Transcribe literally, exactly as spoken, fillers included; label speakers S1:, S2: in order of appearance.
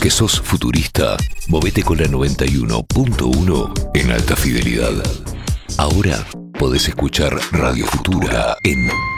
S1: que sos futurista, movete con la noventa y uno punto uno en alta fidelidad. Ahora podés escuchar Radio Futura en